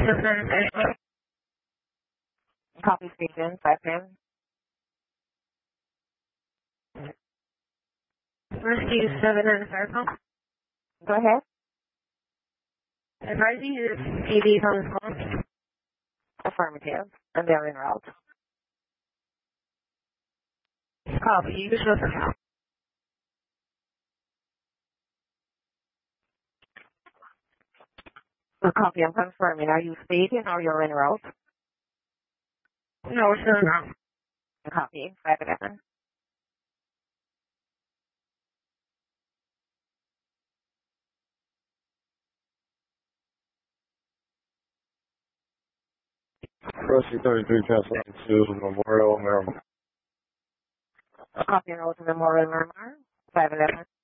Copy station, 510. Rescue 7 and Circle. Go ahead. Advising you TV on the phone. Affirmative. And they're en route. Copy. You just listen now. Copy, I'm confirming. Are you speeding or you're en route? No, we're still now. Copy, 511. Rusty 33, cancel to Memorial, Maryland. Copy, en route to Memorial, Maryland. 511.